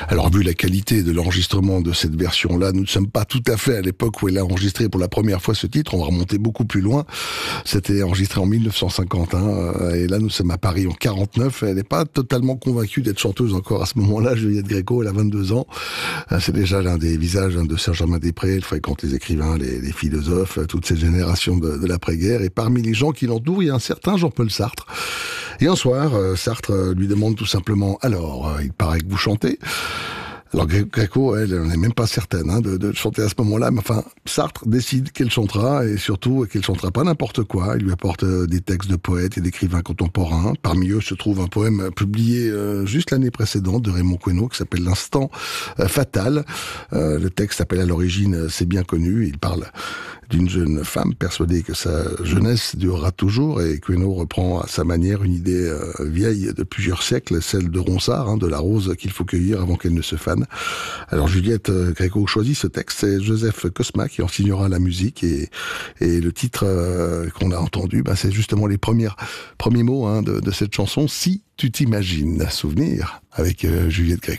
Alors, vu la qualité de l'enregistrement de cette version-là, nous ne sommes pas tout à fait à l'époque où elle a enregistré pour la première fois ce titre. On va remonter beaucoup plus loin. C'était enregistré en 1951, et là, nous sommes à Paris en 49. Elle n'est pas totalement convaincue d'être chanteuse encore à ce moment-là. Juliette Gréco, elle a 22 ans. C'est déjà l'un des visages de Saint-Germain-des-Prés. Elle fréquente les écrivains, les philosophes, toute cette génération de l'après-guerre. Et parmi les gens qui l'entourent, il y a un certain Jean-Paul Sartre. Et un soir, Sartre lui demande tout simplement « Alors, il paraît que vous chantez ?» Alors Gréco, elle n'est même pas certaine de chanter à ce moment-là, mais enfin, Sartre décide qu'elle chantera, et surtout qu'elle chantera pas n'importe quoi. Il lui apporte des textes de poètes et d'écrivains contemporains. Parmi eux se trouve un poème publié juste l'année précédente de Raymond Queneau, qui s'appelle L'Instant Fatal. Le texte s'appelle à l'origine C'est bien connu. Il parle d'une jeune femme persuadée que sa jeunesse durera toujours, et Queneau reprend à sa manière une idée vieille de plusieurs siècles, celle de Ronsard, de la rose qu'il faut cueillir avant qu'elle ne se fane. Alors Juliette Gréco choisit ce texte, c'est Joseph Cosma qui en signera la musique, et le titre qu'on a entendu, c'est justement les premiers mots de cette chanson, Si tu t'imagines. Souvenir avec Juliette Gréco.